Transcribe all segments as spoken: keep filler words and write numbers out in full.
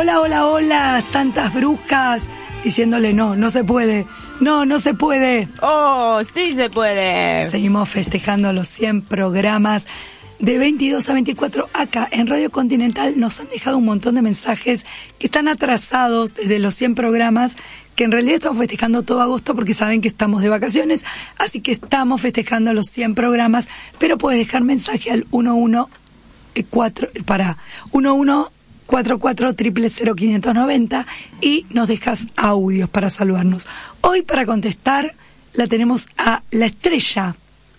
Hola, hola, hola, santas brujas, diciéndole no, no se puede, no, no se puede. Oh, sí se puede. Seguimos festejando los cien programas de veintidós a veinticuatro acá en Radio Continental. Nos han dejado un montón de mensajes que están atrasados desde los cien programas, que en realidad estamos festejando todo agosto porque saben que estamos de vacaciones, así que estamos festejando los cien programas, pero puedes dejar mensaje al uno uno cuatro, para uno uno cuatro cuatro cero cero cero quinientos noventa y nos dejas audios para saludarnos. Hoy para contestar la tenemos a la estrella,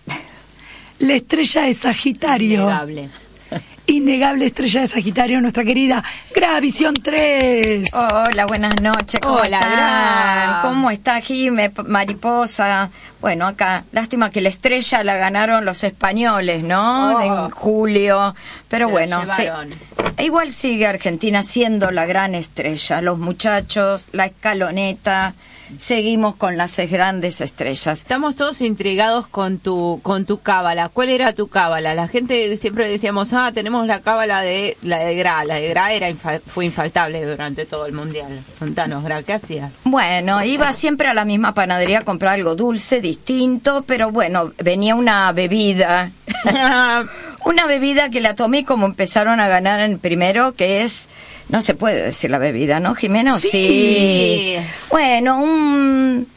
la estrella de Sagitario. Innegable. Innegable estrella de Sagitario, nuestra querida Gravisión tres. Hola, buenas noches. ¿Cómo Hola, están? Gra. ¿Cómo está Jime, Mariposa? Bueno, acá, lástima que la estrella la ganaron los españoles, ¿no? Oh. En julio. Pero Se bueno, lo llevaron. sí, igual sigue Argentina siendo la gran estrella. Los muchachos, la escaloneta. Seguimos con las grandes estrellas. Estamos todos intrigados con tu con tu cábala. ¿Cuál era tu cábala? La gente siempre decíamos, ah, tenemos la cábala de la de Gra. La de Gra era infa- fue infaltable durante todo el mundial. Contanos, Gra, ¿qué hacías? Bueno, iba siempre a la misma panadería a comprar algo dulce, distinto, pero bueno, venía una bebida. Una bebida que la tomé como empezaron a ganar en primero, que es... No se puede decir la bebida, ¿no, Jimena? Sí. Sí. Bueno, un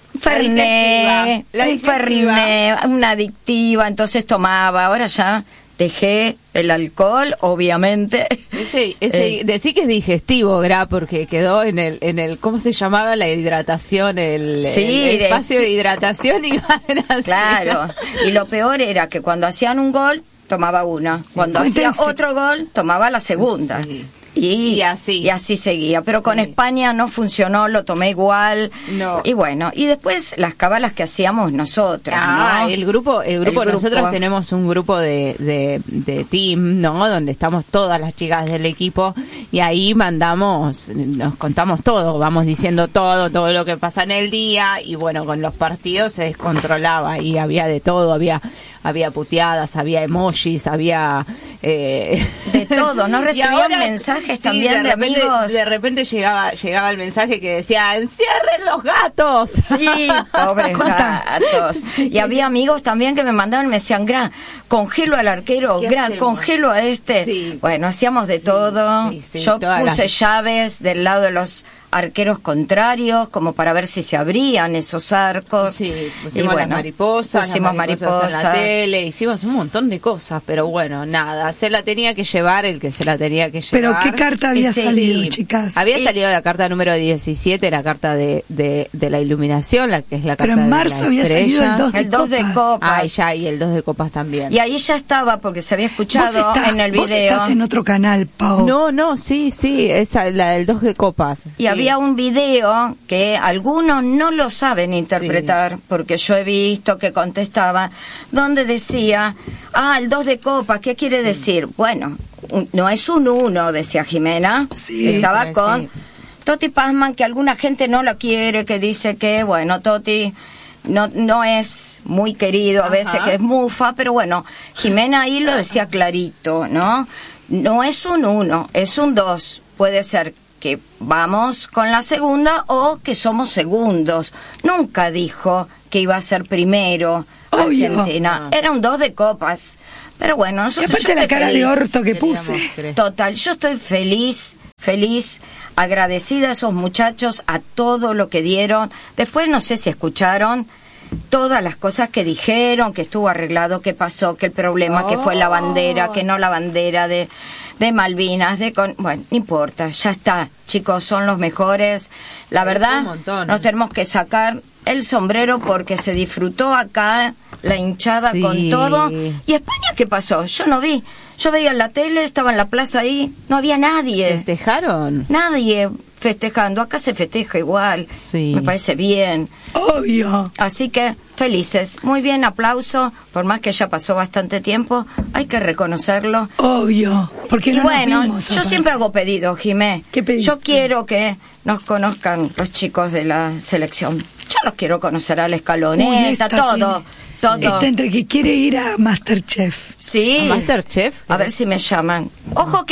fernet, La un adictiva. fernet, una adictiva, entonces tomaba. Ahora ya dejé el alcohol, obviamente. Ese, ese, Eh. decí que es digestivo, Gra, porque quedó en el, en el, ¿cómo se llamaba? La hidratación, el, Sí, el de- espacio de hidratación iba así. Claro. Y lo peor era que cuando hacían un gol, tomaba una. Cuando hacía Cuéntense. otro gol, tomaba la segunda. Sí. Y, Y así. y así seguía. Pero con Sí. España no funcionó, lo tomé igual. No. Y bueno, y después las cábalas que hacíamos nosotras, Ah, ¿no? el grupo, el grupo, El grupo. nosotros tenemos un grupo de, de, de team, ¿no? Donde estamos todas las chicas del equipo y ahí mandamos, nos contamos todo, vamos diciendo todo, todo lo que pasa en el día y bueno, con los partidos se descontrolaba y había de todo, había había puteadas, había emojis, había... Eh... De todo, ¿no? Y Recibían ahora, mensajes sí, también de, repente, amigos. de repente llegaba llegaba el mensaje que decía, ¡encierren los gatos! Sí, pobres Contá. gatos. Y había amigos también que me mandaban y me decían, Gra, congelo al arquero, ¿Qué Gra, hacemos? congelo a este. Sí. Bueno, hacíamos de Sí, todo. sí, sí, Yo todas puse las- llaves del lado de los arqueros contrarios, como para ver si se abrían esos arcos. Sí, Y pusimos bueno, las mariposas, pusimos las mariposas, en la mariposas. tele, hicimos un montón de cosas, pero bueno, nada, se la tenía que llevar el que se la tenía que llevar. Pero ¿qué carta había Sí, salido, Sí, chicas? Había Y- salido la carta número diecisiete, la carta de, de, de la iluminación, la que es la carta Pero en de marzo la había salido estrella. el dos de El dos de copas. copas. Ay, ya, y el dos de copas también. Y ahí ya estaba, porque se había Vos escuchado estás, en el vos video. estás en otro canal, Pau. No, no, sí, sí, esa, la del dos de copas. Y sí. había un video que algunos no lo saben interpretar, porque yo he visto que contestaba, donde decía, ah, el dos de copas, ¿qué quiere decir? Bueno, un- no es un uno, decía Jimena. Sí. Estaba Sí. con Toti Pazman, que alguna gente no la quiere, que dice que, bueno, Toti no no es muy querido, a Ajá. veces que es mufa, pero bueno, Jimena ahí lo decía clarito, ¿no? No es un uno, es un dos. Puede ser que vamos con la segunda o que somos segundos. Nunca dijo que iba a ser primero Obvio. Argentina. Era un dos de copas. Pero bueno, Y nosotros aparte yo la estoy cara de feliz. orto que Queríamos puse. creer. Total, yo estoy feliz, feliz, agradecida a esos muchachos, a todo lo que dieron. Después no sé si escucharon todas las cosas que dijeron, que estuvo arreglado, que pasó, que el problema, que fue la bandera, que no la bandera de, de Malvinas, de con... bueno, no importa, ya está, chicos, son los mejores. La Sí, verdad, un montón. nos tenemos que sacar el sombrero porque se disfrutó acá la hinchada Sí. con todo. ¿Y España qué pasó? Yo no vi. Yo veía en la tele, estaba en la plaza ahí, no había nadie. ¿Festejaron? Nadie festejando. Acá se festeja igual. Sí. Me parece bien. Obvio. Así que felices. Muy bien, aplauso. Por más que ya pasó bastante tiempo, hay que reconocerlo. Obvio. Porque Y no bueno, nos vimos, yo aparte. siempre hago pedido, Jimé. ¿Qué pediste? Yo quiero que nos conozcan los chicos de la selección. Yo los quiero conocer al Uy, escaloneta, esta todo. tiene- Todo. Está entre que quiere ir a Masterchef. Sí. ¿A Masterchef? A ver si me llaman. Ojo que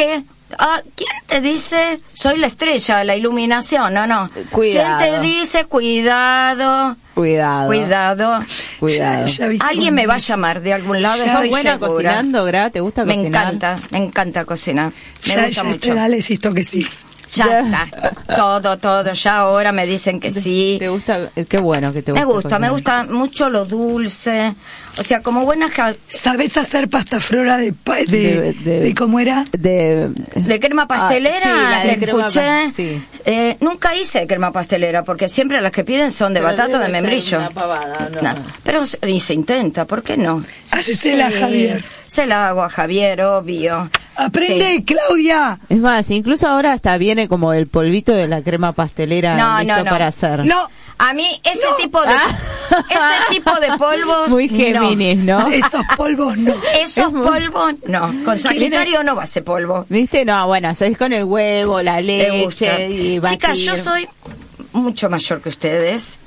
Ah, ¿quién te dice soy la estrella, la iluminación? No, no. Cuidado. ¿Quién te dice cuidado? Cuidado. Cuidado. Cuidado. Ya- ya viste Alguien cómo- me va a llamar de algún lado, Ya ¿Sos estoy buena segura. cocinando, Gra? ¿Te gusta Me cocinar? encanta, me encanta cocinar. Me Ya, gusta ya mucho. te dale, insisto que sí. Ya Ya. está. Todo, todo. Ya ahora me dicen que sí. ¿Te gusta? Qué bueno que te gusta. Me gusta, me cocinar. gusta mucho lo dulce. O sea, como buena ja- ¿Sabés hacer pasta flora de, pa- de, De- de- de cómo era? De, de crema pastelera, Ah, sí, la de te crema escuché. pas- sí. Eh, nunca hice crema pastelera porque siempre las que piden son de Pero batata o de debe ser membrillo. una pavada, no. No, pero se- y se intenta, ¿por qué no? Hacésela, Javier. Se la hago a Javier, obvio. ¡Aprende, Sí. Claudia! Es más, incluso ahora hasta viene como el polvito de la crema pastelera No, listo no, no. para hacer. No, A mí ese No. tipo de Ah. ese tipo de polvos Muy Géminis, ¿no? esos polvos no. Esos Es muy- polvos no, con Sagitario no va ese polvo. ¿Viste? No, bueno, haces con el huevo, la Me gusta. leche y batir. Chicas, yo soy mucho mayor que ustedes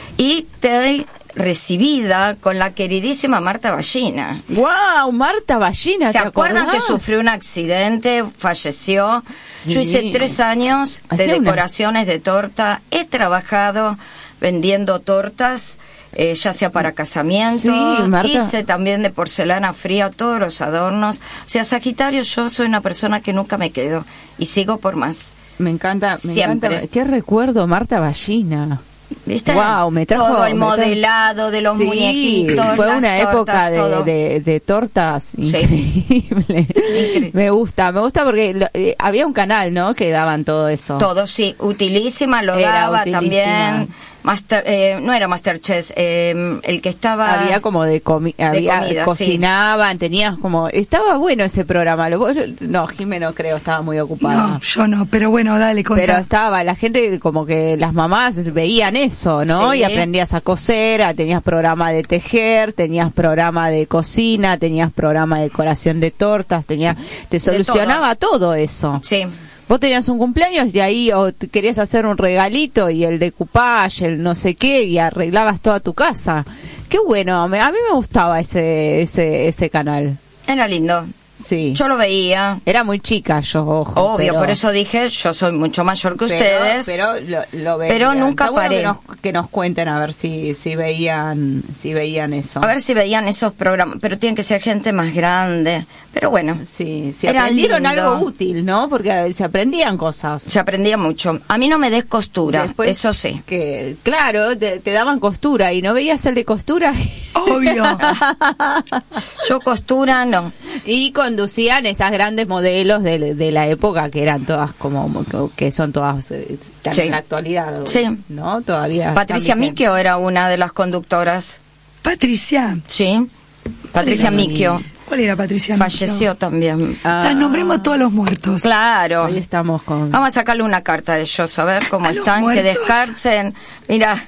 y estoy recibida con la queridísima Marta Ballina. ¡Wow! Marta Ballina, ¿Se ¿te acuerdan que acordás? sufrió un accidente, falleció? Sí. Yo hice tres años de Hacía una- decoraciones de torta. He trabajado vendiendo tortas, eh, ya sea para casamientos. Sí, Marta. Hice también de porcelana fría todos los adornos. O sea, Sagitario, yo soy una persona que nunca me quedo y sigo por más. Me encanta, me Siempre. encanta. ¿Qué recuerdo, Marta Ballina? ¿Viste? Wow, me trajo todo el me trajo- modelado de los Sí, muñequitos. fue las una tortas, época de, todo. de, de tortas increíble. Increíble. Me gusta, me gusta porque lo- eh, había un canal, ¿no? Que daban todo eso. Todo, sí. Utilísima lo Era daba utilísima. también. Master, eh, no era Masterchef, eh, el que estaba... Había como de, comi había comida, cocinaban, tenías como estaba bueno ese programa. Lo, vos- no, Jimeno creo estaba muy ocupada. No, yo no, pero bueno, dale, contá. Pero estaba, la gente como que las mamás veían eso, ¿no? Sí. Y aprendías a coser, a- tenías programa de tejer, tenías programa de cocina, tenías programa de decoración de tortas, tenías, te solucionaba todo. eso. Sí. Vos tenías un cumpleaños y ahí o te querías hacer un regalito y el decoupage, el no sé qué, y arreglabas toda tu casa. Qué bueno, me- a mí me gustaba ese, ese, ese canal. Era lindo. Sí. Yo lo veía. Era muy chica yo, ojo. Obvio, pero- por eso dije, yo soy mucho mayor que pero- ustedes. Pero, lo, lo veían. Pero nunca Está bueno paré. Que nos, que nos cuenten a ver si, si veían, si veían eso. A ver si veían esos programas, pero tienen que ser gente más grande. Pero bueno, Sí, si Era aprendieron lindo. algo útil, ¿no? Porque se aprendían cosas. se aprendía mucho. A mí no me des costura, Después eso sí. Que, claro, te, te daban costura y no veías el de costura. Obvio. Yo costura no. Y conducían esas grandes modelos de, de la época que eran todas como, que son todas eh, están Sí. en la actualidad. Sí. ¿No? Todavía. Patricia están vigentes. Micchio era una de las conductoras. Patricia. Sí. Patricia Sí. Micchio. ¿Cuál era Patricia? Falleció también. Ah, Ta, nombremos a todos los muertos. Claro. Hoy estamos con. Vamos a sacarle una carta de ellos, a ver cómo A los están, que muertos. descansen. Mira,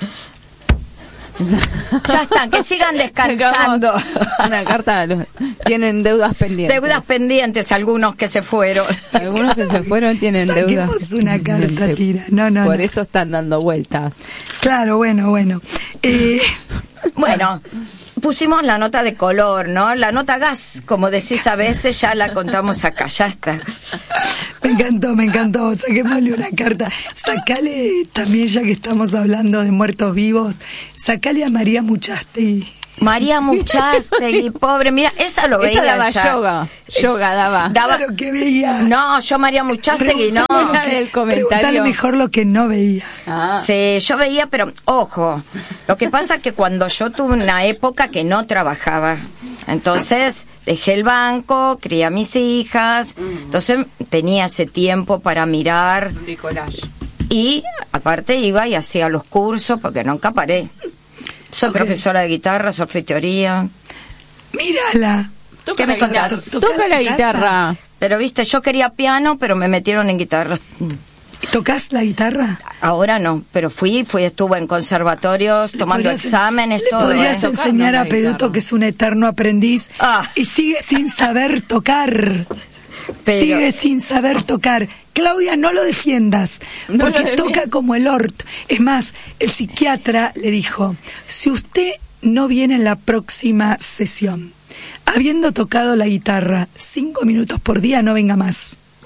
ya están, que sigan Sacamos descansando. una carta. los- Tienen deudas pendientes. Deudas pendientes algunos que se fueron. Algunos que se fueron tienen deudas. Saquemos una carta, pendientes. tira. No, no, Por no. eso están dando vueltas. Claro, bueno, bueno. Eh, Bueno, pusimos la nota de color, ¿no? La nota gas, como decís a veces, ya la contamos acá, ya está. me encantó, me encantó. Saquémosle una carta. Sacale también, ya que estamos hablando de muertos vivos, sacale a María Muchastegui. María Muchastegui, pobre, mira, esa lo veía Esa daba ya. yoga. Yoga daba. Daba- Claro que veía. No, yo María Muchastegui, no. Preguntale lo que- El comentario. preguntale mejor lo que no veía. Ah. Sí, yo veía, pero ojo, lo que pasa que cuando yo tuve una época que no trabajaba, entonces dejé el banco, crié a mis hijas, entonces tenía ese tiempo para mirar Nicolás. y aparte iba y hacía los cursos porque nunca paré. Soy Ok. profesora de guitarra, solfeteoría, Mírala. Toca ¿Qué la me contás? guitarra. Toca la guitarra. pero viste, yo quería piano, pero me metieron en guitarra. ¿Tocás la guitarra? Ahora no, pero fui, fui, estuve en conservatorios, tomando podrías- exámenes, le todo. podrías ¿eh? enseñar a Tocar una Peduto, guitarra. que es un eterno aprendiz, Ah. y sigue sin saber tocar. Pero- Sigue sin saber tocar. Claudia, no lo defiendas, No porque lo defiendo. toca como el Ort. Es más, el psiquiatra le dijo, si usted no viene en la próxima sesión, habiendo tocado la guitarra cinco minutos por día, no venga más.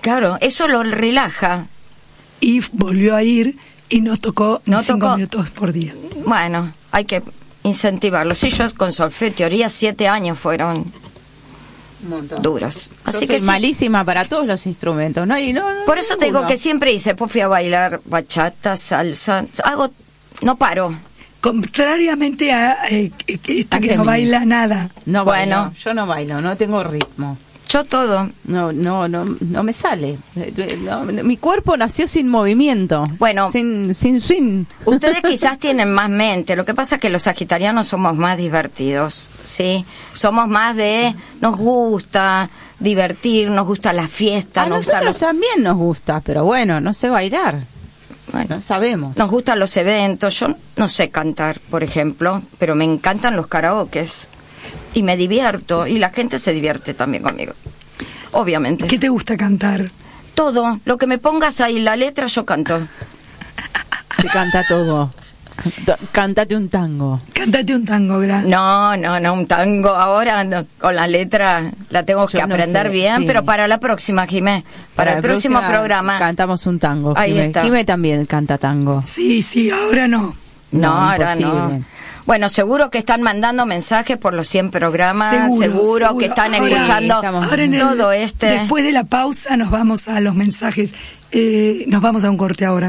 Claro, eso lo relaja. Y volvió a ir y nos tocó No cinco tocó. minutos por día. Bueno, hay que incentivarlo. Sí, yo con solfeo, teoría, siete años fueron Un montón. duros. Yo Así soy que sí. malísima para todos los instrumentos, ¿no? Y no, no Por eso te digo ninguno. que siempre hice, pues fui a bailar bachata, salsa, hago, no paro. Contrariamente a eh, que- que esta que Antes no mío. baila nada. No Bueno. bailo, yo no bailo, no tengo ritmo. Yo todo. No, no, no, no me sale. No, mi cuerpo nació sin movimiento. Bueno. sin, sin swing. Ustedes quizás tienen más mente, lo que pasa es que los sagitarianos somos más divertidos, ¿sí? Somos más de, nos gusta divertir, nos gusta la fiesta, A nos gustan nosotros los, también nos gusta, pero bueno, no sé bailar. bueno, No sabemos. nos gustan los eventos. Yo no sé cantar, por ejemplo, pero me encantan los karaokes y me divierto y la gente se divierte también conmigo, obviamente. ¿Qué te gusta cantar? Todo, lo que me pongas ahí la letra yo canto. Se canta todo. T- Cántate un tango. Cántate un tango grande. No, no, no, un tango ahora no, con la letra la tengo que Yo no aprender sé, bien, sí. pero para la próxima, Jimé, para, el la próximo próxima programa. Cantamos un tango. Ahí Jimé. está. Jimé también canta tango. Sí, sí, ahora no. No, No, ahora no. imposible. Bueno, seguro que están mandando mensajes por los cien programas, seguro, Seguro, seguro. que están Ahora- escuchando Estamos- Ahora en el- todo este. Después de la pausa nos vamos a los mensajes. Eh, nos vamos a un corte ahora.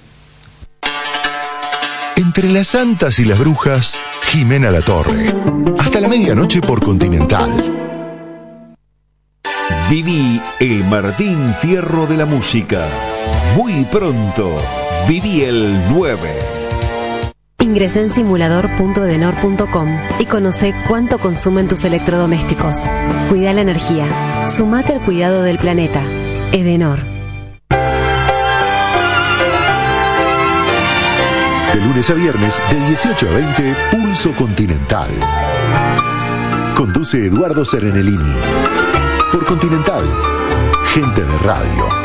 Entre las santas y las brujas, Jimena Latorre. Hasta la medianoche por Continental. Viví el Martín Fierro de la música. Muy pronto, viví el nueve. Ingresá en simulador punto edenor punto com y conoce cuánto consumen tus electrodomésticos. Cuida la energía. Sumate al cuidado del planeta. Edenor. De lunes a viernes, de dieciocho a veinte, Pulso Continental. Conduce Eduardo Serenellini. Por Continental, gente de radio.